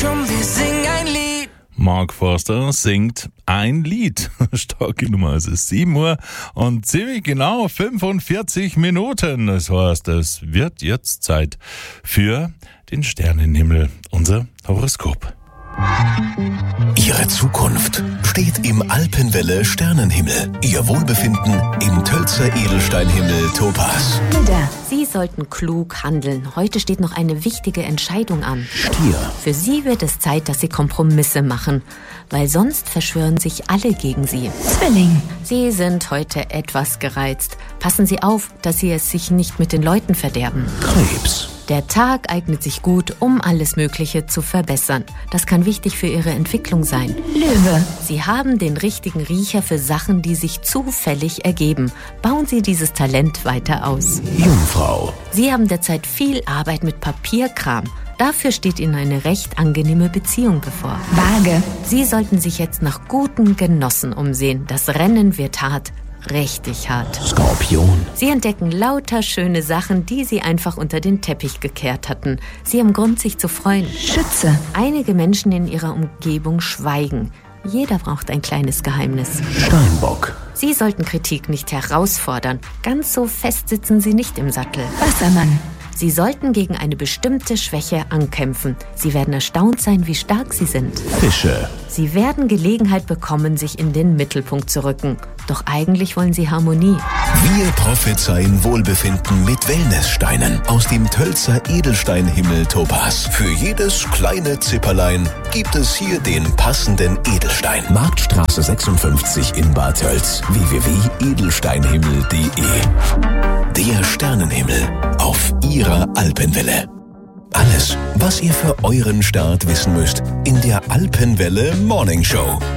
Komm, wir singen ein Lied. Mark Forster singt ein Lied. Starke Nummer. Es ist 7 Uhr und ziemlich genau 45 Minuten. Das heißt, es wird jetzt Zeit für den Sternenhimmel, unser Horoskop. Ihre Zukunft steht im Alpenwelle Sternenhimmel. Ihr Wohlbefinden im Tölzer Edelsteinhimmel Topaz. Widder, Sie sollten klug handeln. Heute steht noch eine wichtige Entscheidung an. Stier, Für Sie wird es Zeit, dass Sie Kompromisse machen, weil sonst verschwören sich alle gegen Sie. Zwilling, Sie sind heute etwas gereizt. Passen Sie auf, dass Sie es sich nicht mit den Leuten verderben. Krebs, Der Tag eignet sich gut, um alles Mögliche zu verbessern. Das kann wichtig für Ihre Entwicklung sein. Löwe, Sie haben den richtigen Riecher für Sachen, die sich zufällig ergeben. Bauen Sie dieses Talent weiter aus. Jungfrau, Sie haben derzeit viel Arbeit mit Papierkram. Dafür steht Ihnen eine recht angenehme Beziehung bevor. Waage, Sie sollten sich jetzt nach guten Genossen umsehen. Das Rennen wird hart. Richtig hart. Skorpion, Sie entdecken lauter schöne Sachen, die Sie einfach unter den Teppich gekehrt hatten. Sie haben Grund, sich zu freuen. Schütze, Einige Menschen in Ihrer Umgebung schweigen. Jeder braucht ein kleines Geheimnis. Steinbock, Sie sollten Kritik nicht herausfordern. Ganz so fest sitzen Sie nicht im Sattel. Wassermann, Sie sollten gegen eine bestimmte Schwäche ankämpfen. Sie werden erstaunt sein, wie stark Sie sind. Fische, Sie werden Gelegenheit bekommen, sich in den Mittelpunkt zu rücken. Doch eigentlich wollen Sie Harmonie. wir prophezeien Wohlbefinden mit Wellnesssteinen aus dem Tölzer Edelsteinhimmel Topaz. Für jedes kleine Zipperlein gibt es hier den passenden Edelstein. Marktstraße 56 in Bad Tölz. www.edelsteinhimmel.de. Der Sternenhimmel auf Ihrer Alpenwelle. Alles, was ihr für euren Start wissen müsst in der Alpenwelle Morning Show.